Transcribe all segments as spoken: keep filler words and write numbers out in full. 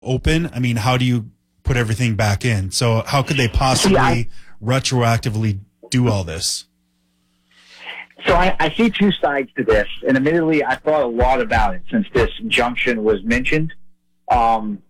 open, I mean, how do you put everything back in? So how could they possibly Yeah, I, retroactively do all this? So I, I see two sides to this, and admittedly, I thought a lot about it since this injunction was mentioned. Um,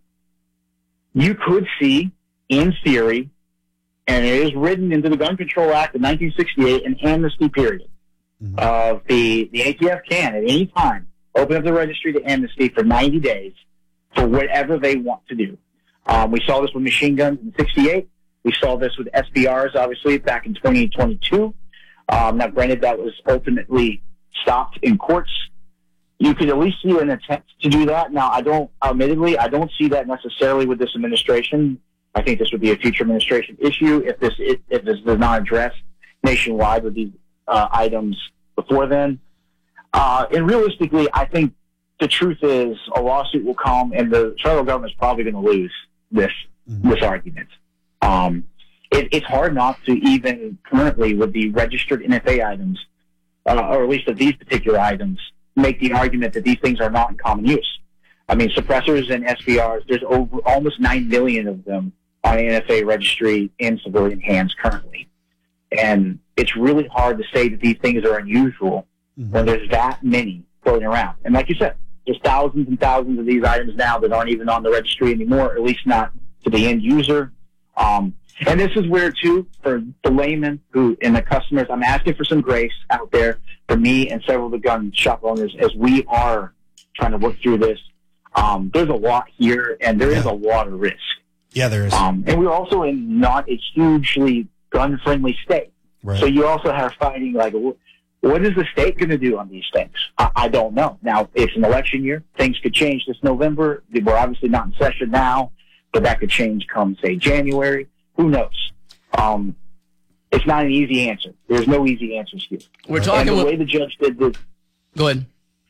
you could see, in theory, and it is written into the Gun Control Act of nineteen sixty-eight, an amnesty period mm-hmm. of the, the A T F can, at any time, open up the registry to amnesty for ninety days for whatever they want to do. Um, we saw this with machine guns in sixty-eight. We saw this with S B Rs, obviously, back in twenty twenty-two. Um, now, granted, that was ultimately stopped in courts. You could at least see an attempt to do that. Now, I don't, admittedly, I don't see that necessarily with this administration. I think this would be a future administration issue if this if, if this does not address nationwide with these uh, items before then. Uh, and realistically, I think the truth is a lawsuit will come, and the federal government is probably going to lose this mm-hmm. this argument. Um, it, it's hard not to even currently with the registered N F A items, uh, or at least of these particular items, make the argument that these things are not in common use. I mean, suppressors and S B Rs, there's over almost nine million of them on N F A registry in civilian hands currently. And it's really hard to say that these things are unusual mm-hmm. when there's that many floating around. And like you said, there's thousands and thousands of these items now that aren't even on the registry anymore, or at least not to the end user. Um, and this is where, too, for the layman who and the customers, I'm asking for some grace out there for me and several of the gun shop owners as we are trying to work through this. Um, there's a lot here, and there yeah. is a lot of risk. Yeah, there is. Um, and we're also in not a hugely gun-friendly state. Right. So you also have fighting, like, what is the state going to do on these things? I, I don't know. Now, it's an election year. Things could change this November. We're obviously not in session now, but that could change come, say, January. Who knows? Um, it's not an easy answer. There's no easy answers here. We're talking and the with... way the judge did this. Go ahead.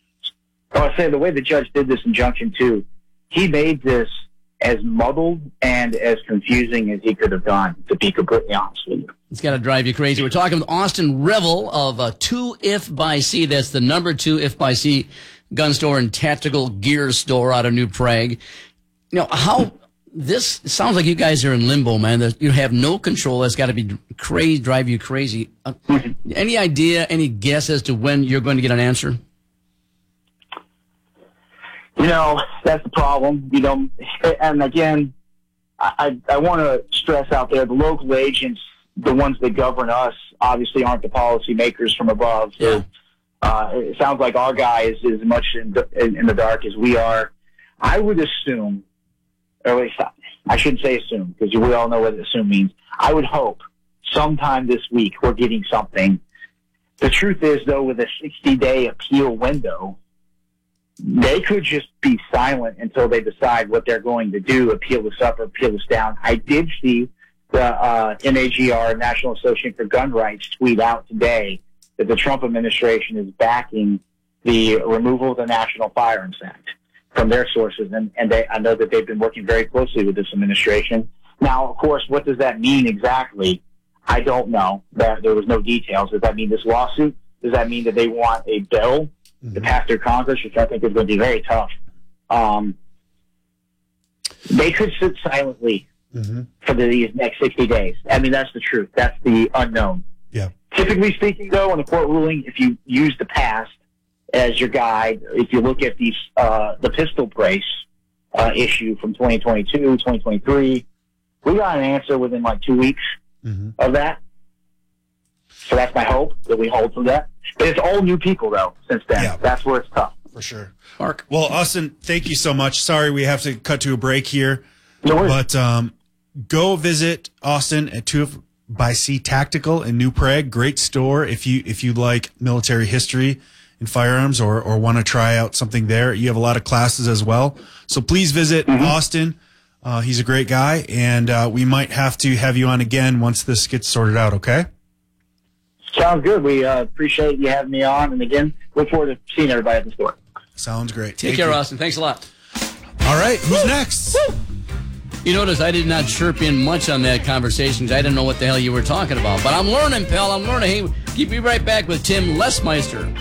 I was saying the way the judge did this injunction too. He made this as muddled and as confusing as he could have done. To be completely honest with you, it's got to drive you crazy. We're talking with Austin Revel of uh, two If by C. That's the number two If by C gun store and tactical gear store out of New Prague. You know how. This sounds like you guys are in limbo, man. That you have no control. That's got to be crazy, drive you crazy. Uh, any idea, any guess as to when you're going to get an answer? You know, that's the problem. You know, and again, I, I want to stress out there, the local agents, the ones that govern us, obviously aren't the policymakers from above. So, yeah. uh, it sounds like our guy is as much in the, in, in the dark as we are. I would assume, or at least I shouldn't say assume, because we all know what assume means. I would hope sometime this week we're getting something. The truth is, though, with a sixty-day appeal window, they could just be silent until they decide what they're going to do, appeal this up or appeal this down. I did see the uh, N A G R, National Association for Gun Rights, tweet out today that the Trump administration is backing the removal of the National Firearms Act from their sources, and, and they, I know that they've been working very closely with this administration. Now, of course, what does that mean exactly? I don't know. There, there was no details. Does that mean this lawsuit? Does that mean that they want a bill mm-hmm. to pass through Congress, which I think is going to be very tough? Um, they could sit silently mm-hmm. for the, these next sixty days. I mean, that's the truth. That's the unknown. Yeah. Typically speaking, though, in a court ruling, if you use the past as your guide, if you look at these, uh, the pistol brace uh, issue from twenty twenty-two, twenty twenty-three, we got an answer within like two weeks mm-hmm. of that. So that's my hope, that we hold to that. But it's all new people, though, since then. Yeah. That's where it's tough. For sure. Mark. Well, Austin, thank you so much. Sorry we have to cut to a break here. No worries. But um, go visit Austin at two by C Tactical in New Prague. Great store if you if you like military history in firearms or, or want to try out something there. You have a lot of classes as well. So please visit mm-hmm. Austin. Uh, he's a great guy, and uh, we might have to have you on again once this gets sorted out, okay? Sounds good. We uh, appreciate you having me on, and again, look forward to seeing everybody at the store. Sounds great. Take Thank care, you. Austin. Thanks a lot. All right, who's Woo! next? Woo! You notice I did not chirp in much on that conversation because I didn't know what the hell you were talking about. But I'm learning, pal. I'm learning. Hey, keep me right back with Tim Lesmeister.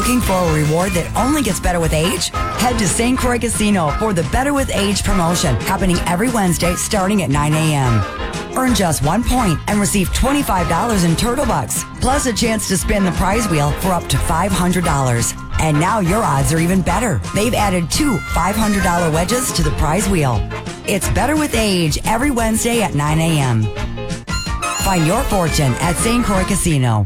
Looking for a reward that only gets better with age? Head to Saint Croix Casino for the Better with Age promotion, happening every Wednesday starting at nine a.m. Earn just one point and receive twenty-five dollars in Turtle Bucks, plus a chance to spin the prize wheel for up to five hundred dollars. And now your odds are even better. They've added two five hundred dollars wedges to the prize wheel. It's Better with Age every Wednesday at nine a.m. Find your fortune at Saint Croix Casino.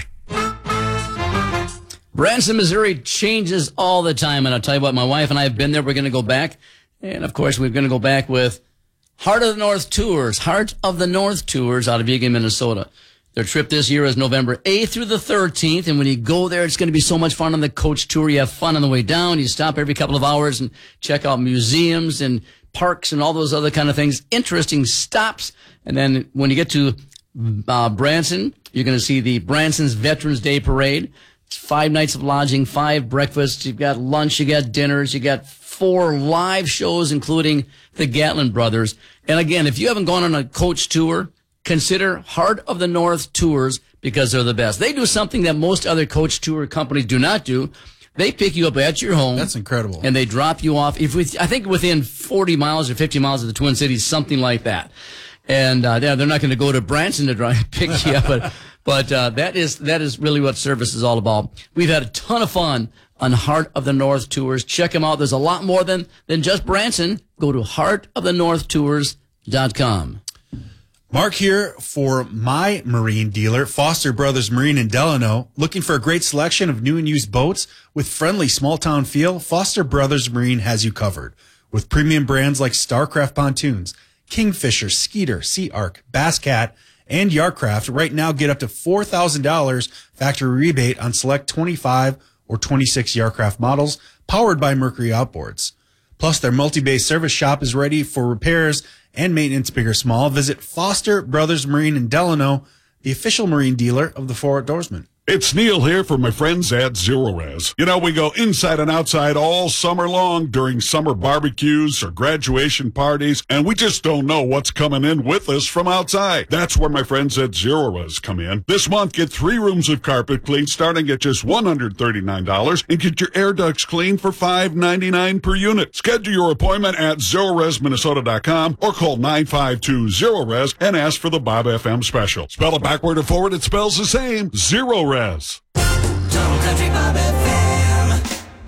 Branson, Missouri changes all the time. And I'll tell you what, my wife and I have been there. We're going to go back. And, of course, we're going to go back with Heart of the North Tours. Heart of the North Tours out of Eagan, Minnesota. Their trip this year is November eighth through the thirteenth. And when you go there, it's going to be so much fun on the coach tour. You have fun on the way down. You stop every couple of hours and check out museums and parks and all those other kind of things. Interesting stops. And then when you get to uh, Branson, you're going to see the Branson's Veterans Day Parade. It's five nights of lodging, five breakfasts. You've got lunch, you got dinners, you got four live shows, including the Gatlin Brothers. And again, if you haven't gone on a coach tour, consider Heart of the North Tours because they're the best. They do something that most other coach tour companies do not do. They pick you up at your home. That's incredible. And they drop you off, if with, I think within forty miles or fifty miles of the Twin Cities, something like that. And uh, they're not going to go to Branson to drive, pick you up, but but uh, that is that is really what service is all about. We've had a ton of fun on Heart of the North Tours. Check them out. There's a lot more than than just Branson. Go to heart of the north tours dot com. Mark here for my marine dealer, Foster Brothers Marine in Delano. Looking for a great selection of new and used boats with friendly small-town feel? Foster Brothers Marine has you covered. With premium brands like Starcraft Pontoons, Kingfisher, Skeeter, Sea Arc, Bass Cat, and Yarcraft, right now get up to four thousand dollars factory rebate on select twenty-five or twenty-six Yarcraft models powered by Mercury Outboards. Plus, their multi-base service shop is ready for repairs and maintenance, big or small. Visit Foster Brothers Marine in Delano, the official marine dealer of the Four Outdoorsmen. It's Neil here for my friends at Zero Res. You know, we go inside and outside all summer long during summer barbecues or graduation parties, and we just don't know what's coming in with us from outside. That's where my friends at Zero Res come in. This month, get three rooms of carpet cleaned starting at just one hundred thirty-nine dollars and get your air ducts cleaned for five ninety-nine per unit. Schedule your appointment at zero res minnesota dot com or call nine five two zero res and ask for the Bob F M special. Spell it backward or forward, it spells the same. Zero Res. Total Country Bob F M.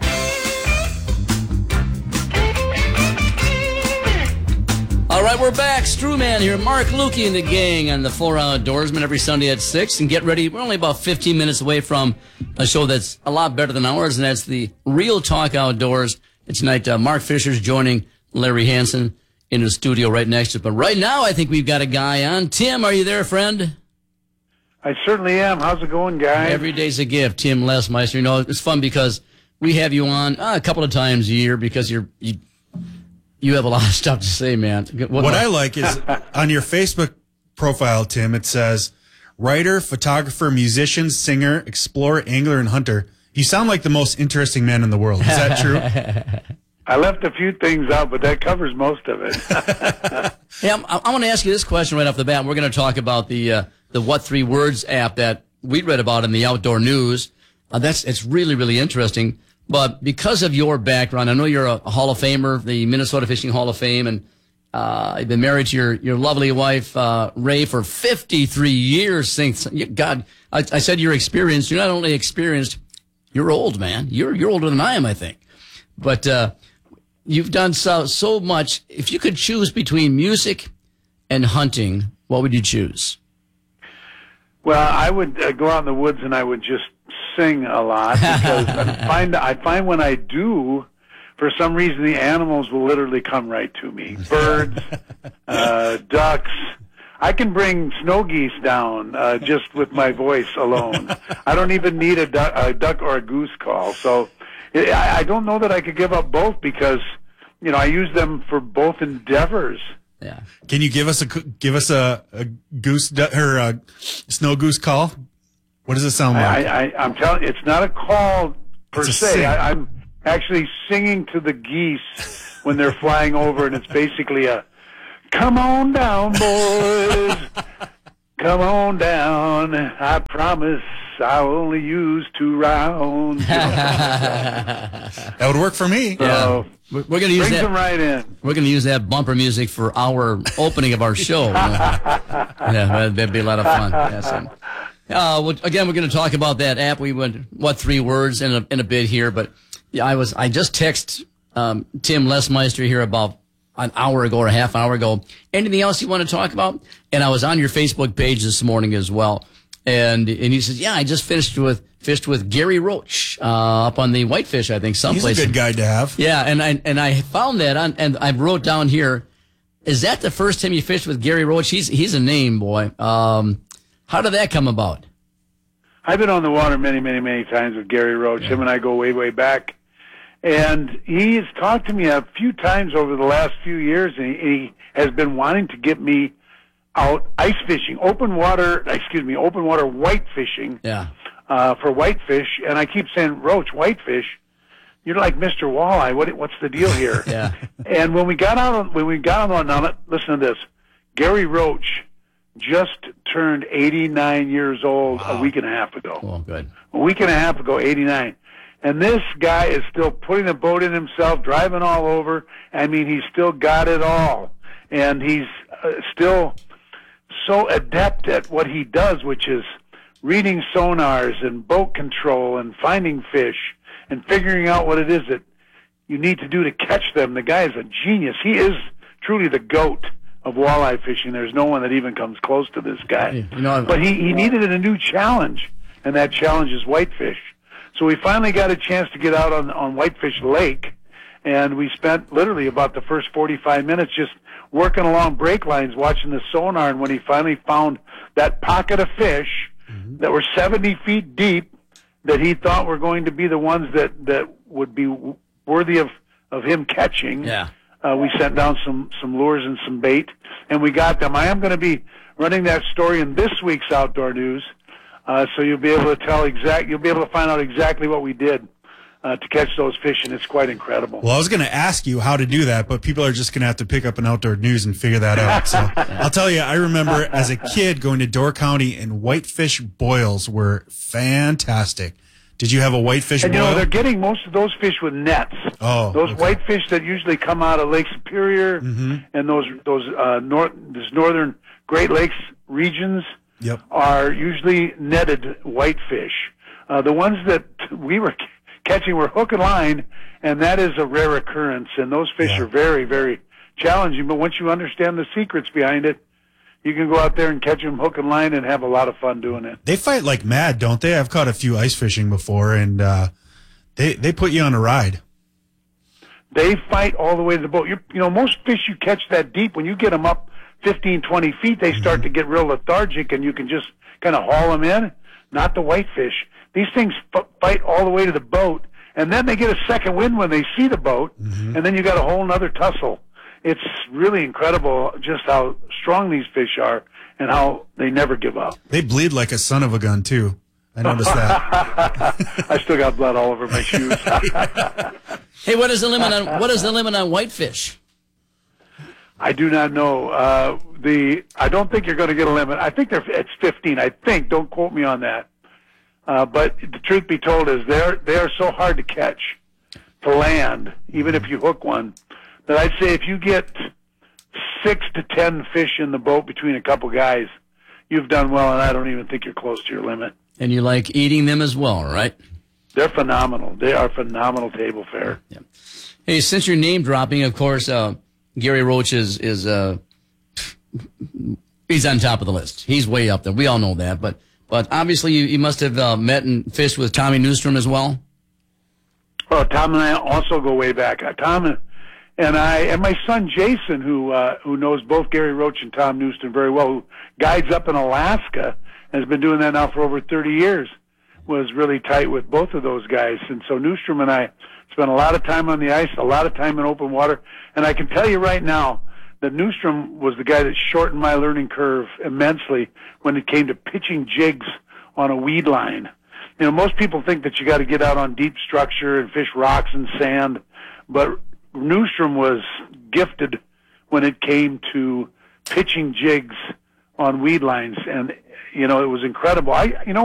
All right, we're back. Strewman here, Mark Lukey and the gang on the Four Outdoorsmen every Sunday at six. And get ready, we're only about fifteen minutes away from a show that's a lot better than ours, and that's the Real Talk Outdoors. It's tonight, uh, Mark Fisher's joining Larry Hansen in the studio right next to him. But right now, I think we've got a guy on. Tim, are you there, friend? I certainly am. How's it going, guys? Every day's a gift, Tim Lesmeister. You know, it's fun because we have you on uh, a couple of times a year because you're you, you have a lot of stuff to say, man. What, what I like is on your Facebook profile, Tim, it says writer, photographer, musician, singer, explorer, angler, and hunter. You sound like the most interesting man in the world. Is that true? I left a few things out, but that covers most of it. Hey, I'm, I want to ask you this question right off the bat. We're going to talk about the uh, the What Three Words app that we read about in the Outdoor News. Uh, that's it's really, really interesting. But because of your background, I know you're a Hall of Famer, the Minnesota Fishing Hall of Fame, and uh, you've been married to your, your lovely wife, uh, Ray, for fifty-three years. Since, God, I, I said you're experienced. You're not only experienced, you're old, man. You're you're older than I am, I think. But uh, you've done so so much. If you could choose between music and hunting, what would you choose? Well, I would uh, go out in the woods and I would just sing a lot because I find I find when I do, for some reason, the animals will literally come right to me. Birds, uh, ducks. I can bring snow geese down uh, just with my voice alone. I don't even need a duck, a duck or a goose call. So it, I, I don't know that I could give up both because, you know, I use them for both endeavors. Yeah. Can you give us a give us a, a goose or a snow goose call? What does it sound like? I, I, I'm telling you, it's not a call per It's a se. sing. I, I'm actually singing to the geese when they're flying over, and it's basically a, "Come on down, boys, come on down. I promise I'll only use two rounds. That would work for me. So, We're, we're going to use brings them that. right in. We're going to use that bumper music for our opening of our show. Yeah, that'd, that'd be a lot of fun. Yes. Uh, well, again, we're going to talk about that app. We went what three words in a in a bit here, but yeah, I was I just texted um, Tim Lesmeister here about an hour ago or a half hour ago. Anything else you want to talk about? And I was on your Facebook page this morning as well. And and he says, yeah, I just finished with fished with Gary Roach uh, up on the Whitefish, I think, someplace. He's a good guy to have. Yeah, and I and I found that on, and I wrote down here, is that the first time you fished with Gary Roach? He's he's a name, boy. Um, how did that come about? I've been on the water many, many, many times with Gary Roach. Him and I go way, way back. And he's talked to me a few times over the last few years, and he, he has been wanting to get me out ice fishing, open water, excuse me, open water white fishing Yeah. uh, for whitefish. And I keep saying, Roach, whitefish, you're like Mister Walleye. What, what's the deal here? Yeah. And when we got out on, when we got on, now listen to this, Gary Roach just turned eighty-nine years old Wow. a week and a half ago. Oh, good. A week and a half ago, eighty-nine. And this guy is still putting a boat in himself, driving all over. I mean, he's still got it all. And he's uh, still so adept at what he does, which is reading sonars and boat control and finding fish and figuring out what it is that you need to do to catch them. The guy is a genius. He is truly the GOAT of walleye fishing. There's no one that even comes close to this guy. You know, But he, he needed a new challenge, and that challenge is whitefish. So we finally got a chance to get out on, on Whitefish Lake, and we spent literally about the first forty-five minutes just working along brake lines, watching the sonar, and when he finally found that pocket of fish mm-hmm. that were seventy feet deep that he thought were going to be the ones that, that would be worthy of, of him catching, yeah. uh, we sent down some, some lures and some bait, and we got them. I am going to be running that story in this week's Outdoor News. Uh, so you'll be able to tell exact, you'll be able to find out exactly what we did uh, to catch those fish, and it's quite incredible. Well, I was going to ask you how to do that, but people are just going to have to pick up an Outdoor News and figure that out. So I'll tell you, I remember as a kid going to Door County, and whitefish boils were fantastic. Did you have a whitefish And boil? you know, they're getting most of those fish with nets. Oh, those okay. whitefish that usually come out of Lake Superior Mm-hmm. and those those uh, north, those northern Great Lakes regions. Yep. Are usually netted whitefish. Uh, the ones that we were c- catching were hook and line, and that is a rare occurrence. And those fish Yeah. are very, very challenging. But once you understand the secrets behind it, you can go out there and catch them hook and line and have a lot of fun doing it. They fight like mad, don't they? I've caught a few ice fishing before, and uh, they they put you on a ride. They fight all the way to the boat. You, you know, most fish you catch that deep, when you get them up fifteen, twenty feet, they start to get real lethargic, and you can just kind of haul them in. Not the whitefish. These things f- fight all the way to the boat, and then they get a second wind when they see the boat, Mm-hmm. and then you got a whole other tussle. It's really incredible just how strong these fish are and how they never give up. They bleed like a son of a gun, too. I noticed that. I still got blood all over my shoes. Hey, what is the limit on what is the limit on whitefish? I do not know. Uh, the I don't think you're going to get a limit. I think they're it's fifteen. I think. Don't quote me on that. Uh, but the truth be told is they're they are so hard to catch to land, even if you hook one, that I'd say if you get six to ten fish in the boat between a couple guys, you've done well, and I don't even think you're close to your limit. And you like eating them as well, right? They're phenomenal. They are phenomenal table fare. Yeah. Hey, since you're name dropping, of course, uh, Gary Roach is, is uh, he's on top of the list. He's way up there. We all know that. But but obviously you, you must have uh, met and fished with Tommy Newstrom as well. Oh, Tom and I also go way back. Uh, Tom and, and I and my son Jason, who uh, who knows both Gary Roach and Tom Newstrom very well, who guides up in Alaska and has been doing that now for over thirty years, was really tight with both of those guys. And so Newstrom and I spent a lot of time on the ice, a lot of time in open water. And I can tell you right now that Newstrom was the guy that shortened my learning curve immensely when it came to pitching jigs on a weed line. You know, most people think that you got to get out on deep structure and fish rocks and sand, but Newstrom was gifted when it came to pitching jigs on weed lines. And, you know, it was incredible. I, you know,